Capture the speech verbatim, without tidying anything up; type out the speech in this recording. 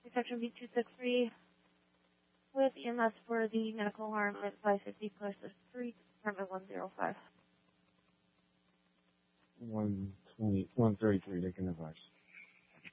Section B two six three with E M S for the medical harm at five fifty Pleasant Street, apartment one oh five. one twenty, one thirty-three, taking advice.